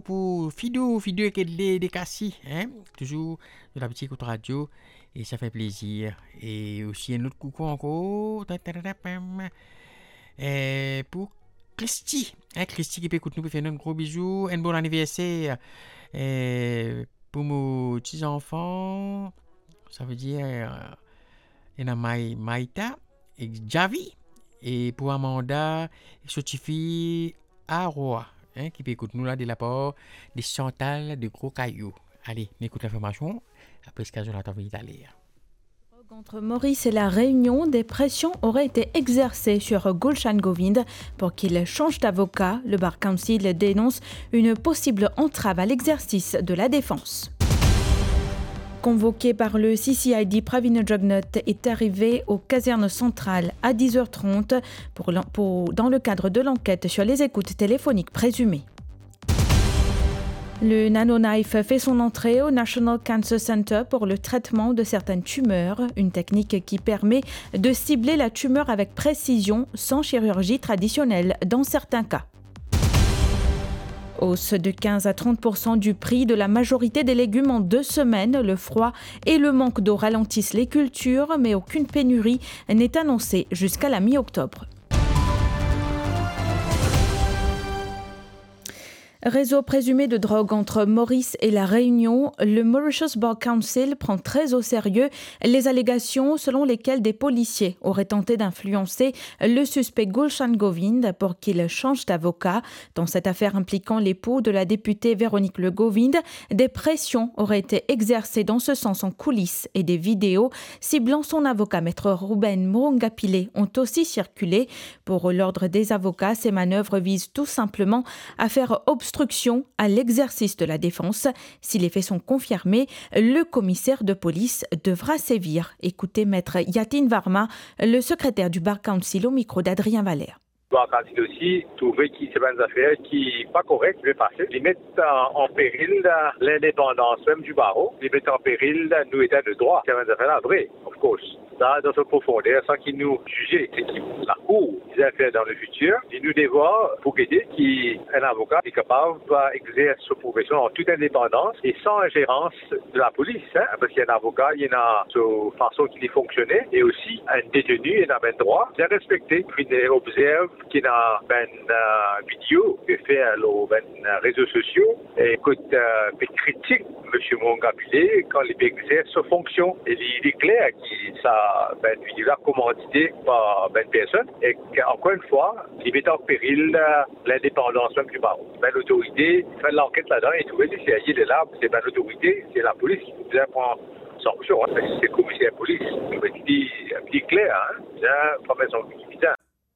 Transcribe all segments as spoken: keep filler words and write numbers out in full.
pour Fido, Fido qui est des des Cassis, hein, toujours de la petite radio et ça fait plaisir. Et aussi un autre coucou encore, et pour Christy, hein, Christy qui peut écouter nous, peut faire un gros bisou, un bon anniversaire et pour mes petits enfants, ça veut dire il y a Maï, Maïta et Javi. Et pour Amanda, Sotifi Aroa, hein, qui peut écouter nous là de la part de Chantal de Gros Caillou. Allez, on écoute l'information. Après ce cas, je l'attends d'aller. Entre Maurice et la Réunion, des pressions auraient été exercées sur Gulshan Govind pour qu'il change d'avocat. Le Bar Council dénonce une possible entrave à l'exercice de la défense. Convoqué par le C C I D, Pravin Jugnut est arrivé aux casernes centrales à dix heures trente pour, pour, dans le cadre de l'enquête sur les écoutes téléphoniques présumées. Le nanoknife fait son entrée au National Cancer Center pour le traitement de certaines tumeurs, une technique qui permet de cibler la tumeur avec précision sans chirurgie traditionnelle dans certains cas. Hausse de quinze à trente pour cent du prix de la majorité des légumes en deux semaines. Le froid et le manque d'eau ralentissent les cultures, mais aucune pénurie n'est annoncée jusqu'à la mi-octobre. Réseau présumé de drogue entre Maurice et la Réunion, le Mauritius Bar Council prend très au sérieux les allégations selon lesquelles des policiers auraient tenté d'influencer le suspect Gulshan Govind pour qu'il change d'avocat. Dans cette affaire impliquant l'époux de la députée Véronique Le Govind, des pressions auraient été exercées dans ce sens en coulisses et des vidéos ciblant son avocat, maître Ruben Murungapile, ont aussi circulé. Pour l'ordre des avocats, ces manœuvres visent tout simplement à faire obstruction à l'exercice de la défense. Si les faits sont confirmés, le commissaire de police devra sévir. Écoutez maître Yatin Varma, le secrétaire du Bar Council au micro d'Adrien Valère. Le Bar Council aussi trouver que c'est une affaire qui n'est pas correcte, qui passer. Ils mettent en, en péril l'indépendance même du barreau. Ils mettent en péril nos états de droit. C'est une affaire vraie, of course. Ça, dans sa profondeur, sans qu'ils nous jugent, c'est que la Cour des affaires dans le futur, il nous devra pour aider qu'un avocat est capable d'exercer sa profession en toute indépendance et sans ingérence de la police. Hein, parce qu'il y a un avocat, il y a une façon qu'il fonctionnait, et aussi un détenu, il a un droit bien respecté. Puis il observe qu'il y a une vidéo qui fait sur les réseaux sociaux et écoute, il critique M. Mongapile quand il exerce sa fonction. Et il déclare que ça ben, il est commandité par ben, personne et qu'encore une fois, il met en péril l'indépendance même du barreau. Ben, l'autorité fait l'enquête là-dedans et tout. Si il est là, c'est ben, l'autorité, c'est la police qui doit prendre sanction. Hein. C'est le commissaire de police. Il dit, il dit clair, hein. C'est pas mettre son évident.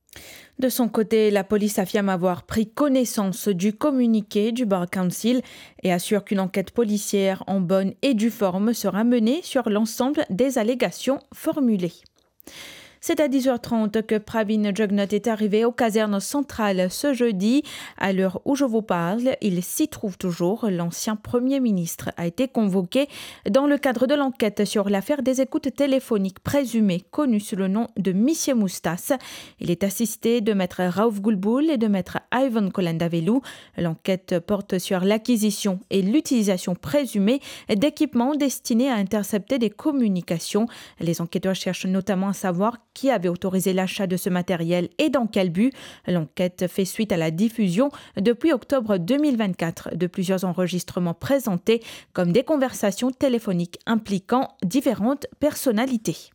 De son côté, la police affirme avoir pris connaissance du communiqué du Bar Council et assure qu'une enquête policière en bonne et due forme sera menée sur l'ensemble des allégations formulées. C'est à dix heures trente que Pravin Jugnut est arrivé aux casernes centrales ce jeudi. À l'heure où je vous parle, il s'y trouve toujours. L'ancien Premier ministre a été convoqué dans le cadre de l'enquête sur l'affaire des écoutes téléphoniques présumées, connues sous le nom de Monsieur Moustas. Il est assisté de maître Raouf Goulboul et de maître Ivan Kolandavelu. L'enquête porte sur l'acquisition et l'utilisation présumée d'équipements destinés à intercepter des communications. Les enquêteurs cherchent notamment à savoir qui avait autorisé l'achat de ce matériel et dans quel but. L'enquête fait suite à la diffusion depuis octobre deux mille vingt-quatre de plusieurs enregistrements présentés comme des conversations téléphoniques impliquant différentes personnalités.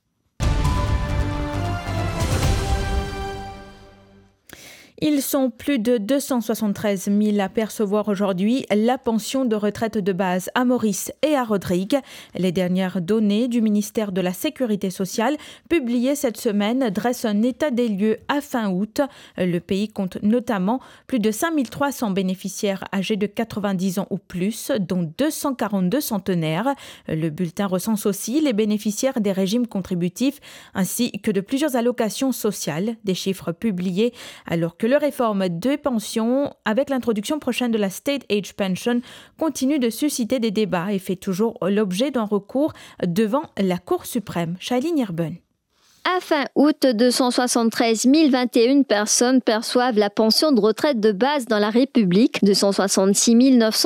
Ils sont plus de deux cent soixante-treize mille à percevoir aujourd'hui la pension de retraite de base à Maurice et à Rodrigue. Les dernières données du ministère de la Sécurité sociale publiées cette semaine dressent un état des lieux à fin août. Le pays compte notamment plus de cinq mille trois cents bénéficiaires âgés de quatre-vingt-dix ans ou plus, dont deux cent quarante-deux centenaires. Le bulletin recense aussi les bénéficiaires des régimes contributifs ainsi que de plusieurs allocations sociales, des chiffres publiés alors que le réforme des pensions, avec l'introduction prochaine de la State Age Pension, continue de susciter des débats et fait toujours l'objet d'un recours devant la Cour suprême. Shailene Irben. À fin août, deux cent soixante-treize mille vingt et une personnes perçoivent la pension de retraite de base dans la République, deux cent soixante-six mille neuf cents